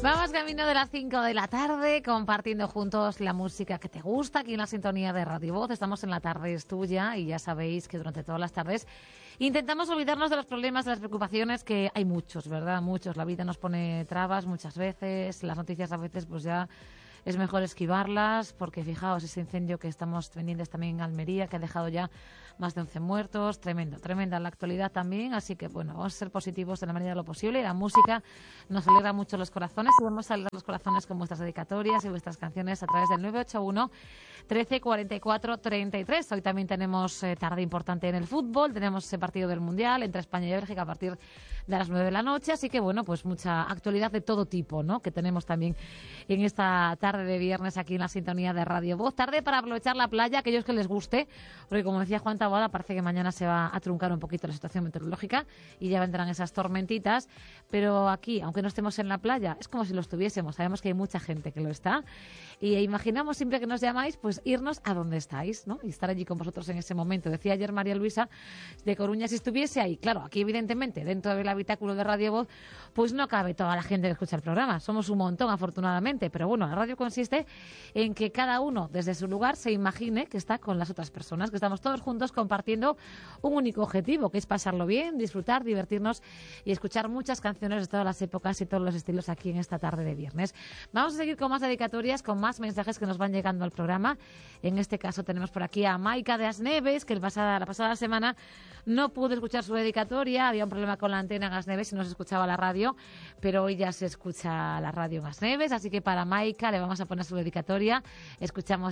Vamos camino de las 5 de la tarde, compartiendo juntos la música que te gusta, aquí en la sintonía de Radio Voz. Estamos en La Tarde es Tuya y ya sabéis que durante todas las tardes intentamos olvidarnos de los problemas, de las preocupaciones, que hay muchos, ¿verdad? Muchos. La vida nos pone trabas muchas veces, las noticias a veces pues ya es mejor esquivarlas, porque fijaos ese incendio que estamos pendientes también en Almería, que ha dejado ya más de 11 muertos, tremenda la actualidad también, así que bueno, vamos a ser positivos en la medida de lo posible. La música nos alegra mucho los corazones y vamos a alegrar los corazones con vuestras dedicatorias y vuestras canciones a través del 981 13 44 33. Hoy también tenemos tarde importante en el fútbol, tenemos ese partido del Mundial entre España y Bélgica a partir de las 9 de la noche, así que bueno, pues mucha actualidad de todo tipo, ¿no?, que tenemos también en esta tarde de viernes aquí en la sintonía de Radio Voz. Tarde para aprovechar la playa, aquellos que les guste, porque como decía Juan Taboada, parece que mañana se va a truncar un poquito la situación meteorológica y ya vendrán esas tormentitas, pero aquí, aunque no estemos en la playa, es como si lo estuviésemos. Sabemos que hay mucha gente que lo está y imaginamos siempre que nos llamáis, pues irnos a donde estáis, ¿no?, y estar allí con vosotros en ese momento. Decía ayer María Luisa de Coruña, si estuviese ahí, claro, aquí evidentemente dentro del habitáculo de Radio Voz, pues no cabe toda la gente que escucha el programa. Somos un montón, afortunadamente, pero bueno, la radio consiste en que cada uno desde su lugar se imagine que está con las otras personas, que estamos todos juntos compartiendo un único objetivo, que es pasarlo bien, disfrutar, divertirnos y escuchar muchas canciones de todas las épocas y todos los estilos aquí en esta tarde de viernes. Vamos a seguir con más dedicatorias, con más mensajes que nos van llegando al programa. En este caso tenemos por aquí a Maika de Asneves, que la pasada semana no pudo escuchar su dedicatoria, había un problema con la antena en Asneves y no se escuchaba la radio, pero hoy ya se escucha la radio en Asneves, así que para Maika le vamos a poner su dedicatoria. Escuchamos